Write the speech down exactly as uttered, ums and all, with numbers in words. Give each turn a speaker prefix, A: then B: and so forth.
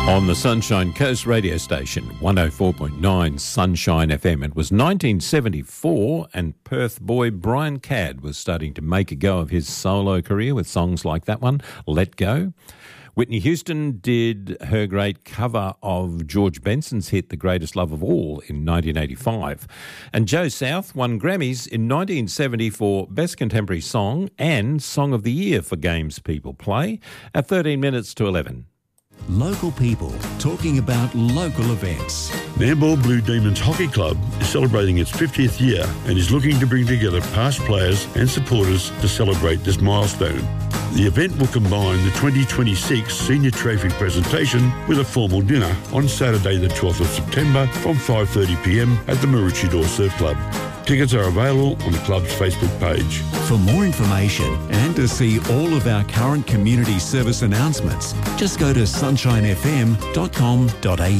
A: On the Sunshine Coast radio station, one oh four point nine Sunshine F M. It was nineteen seventy-four and Perth boy Brian Cadd was starting to make a go of his solo career with songs like that one, Let Go. Whitney Houston did her great cover of George Benson's hit The Greatest Love of All in nineteen eighty-five. And Joe South won Grammys in nineteen seventy for Best Contemporary Song and Song of the Year for Games People Play at thirteen minutes to eleven.
B: Local people talking about local events.
C: Nambour Blue Demons Hockey Club is celebrating its fiftieth year and is looking to bring together past players and supporters to celebrate this milestone. The event will combine the twenty twenty-six Senior Trophy presentation with a formal dinner on Saturday the twelfth of September from five thirty p m at the Maroochydore Surf Club. Tickets are available on the club's Facebook page.
B: For more information and to see all of our current community service announcements, just go to sunshine f m dot com dot a u.